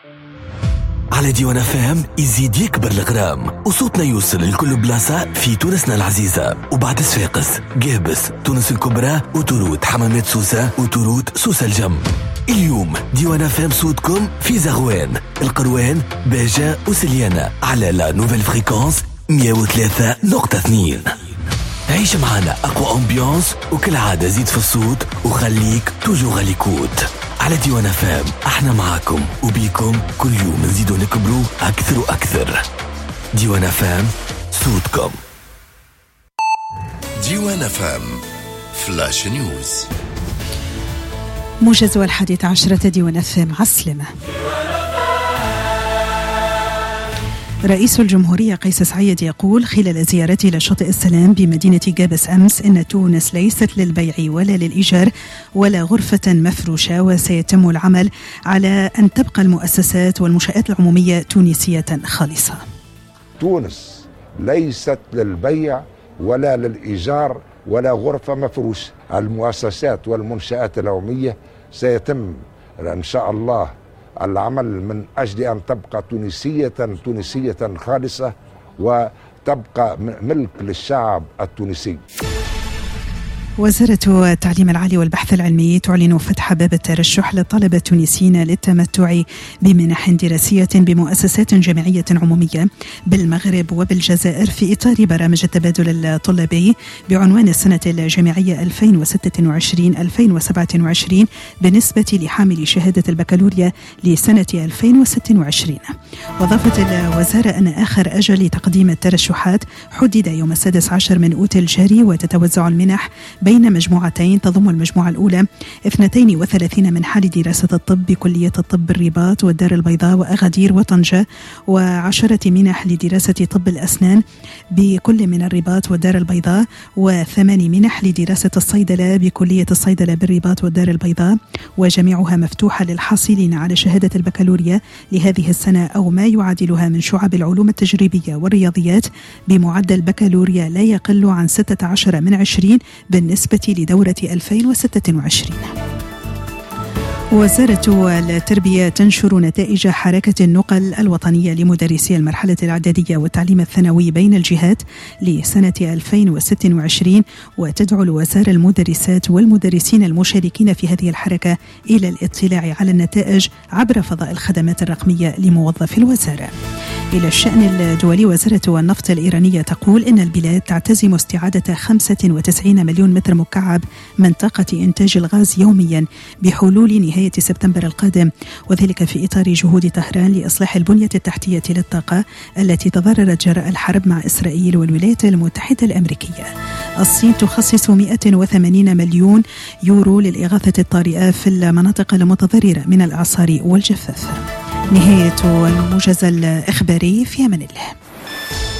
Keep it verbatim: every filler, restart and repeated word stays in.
على ديوان اف ام يزيد يكبر الغرام وصوتنا يوصل لكل بلاصة في تونسنا العزيزة. وبعد صفاقس، قابس، تونس الكبرى، وتورود، حمامات سوسة، وتورود سوسة الجم. اليوم ديوان اف ام صوتكم في زغوان، القروان، باجة وسليانة على لا نوفيل فريكونس مية وثلاثة نقطة اثنين. عيش معنا أقوى أمبيانس، وكل عادة زيد في الصوت وخليك توجو غاليكوت. على ديوان اف ام احنا معاكم وبيكم كل يوم نزيدو نكبروا أكثر وأكثر. ديوان اف ام صوتكم. ديوان اف ام فلاش نيوز. موجز الحادية عشرة ديوان اف ام عسلمة. رئيس الجمهورية قيس سعيد يقول خلال زيارته إلى شاطئ السلام بمدينة قابس أمس إن تونس ليست للبيع ولا للإيجار ولا غرفة مفروشة، وسيتم العمل على أن تبقى المؤسسات والمنشآت العمومية تونسية خالصة. تونس ليست للبيع ولا للإيجار ولا غرفة مفروشة. المؤسسات والمنشآت العمومية سيتم إن شاء الله العمل من أجل أن تبقى تونسية تونسية خالصة وتبقى ملك للشعب التونسي. وزارة التعليم العالي والبحث العلمي تعلن فتح باب الترشح للطلبة التونسيين للتمتع بمنح دراسية بمؤسسات جامعية عمومية بالمغرب وبالجزائر في إطار برامج التبادل الطلابي بعنوان السنة الجامعية ألفين وستة وعشرين ألفين وسبعة وعشرين بالنسبة لحامل شهادة البكالوريا لسنة ألفين وستة وعشرين. وأضافت الوزارة أن آخر أجل لتقديم الترشحات حدد يوم السادس عشر من أوت الجاري، وتتوزع المنح بين مجموعتين تضم المجموعة الأولى اثنتين وثلاثين منحة لدراسة الطب بكلية الطب بالرباط والدار البيضاء وأغادير وطنجة، وعشرة منح لدراسة طب الأسنان بكل من الرباط والدار البيضاء، وثمان منح لدراسة الصيدلة بكلية الصيدلة بالرباط والدار البيضاء، وجميعها مفتوحة للحاصلين على شهادة البكالوريا لهذه السنة أو ما يعادلها من شعب العلوم التجريبية والرياضيات بمعدل بكالوريا لا يقل عن ستة عشر من عشرين بالنسبة لدورة ألفين وستة وعشرين. وزارة التربية تنشر نتائج حركة النقل الوطنية لمدرسي المرحلة الإعدادية والتعليم الثانوي بين الجهات لسنة ألفين وستة وعشرين، وتدعو الوزارة المدرسات والمدرسين المشاركين في هذه الحركة إلى الاطلاع على النتائج عبر فضاء الخدمات الرقمية لموظفي الوزارة. إلى الشأن الدولي، وزارة النفط الإيرانية تقول إن البلاد تعتزم استعادة خمسة وتسعين مليون متر مكعب من طاقة إنتاج الغاز يوميا بحلول نهاية سبتمبر القادم، وذلك في إطار جهود طهران لإصلاح البنية التحتية للطاقة التي تضررت جراء الحرب مع إسرائيل والولايات المتحدة الأمريكية. الصين تخصص مئة وثمانين مليون يورو للإغاثة الطارئة في المناطق المتضررة من الإعصار والجفاف. نهاية الموجز الإخباري، في أمان الله.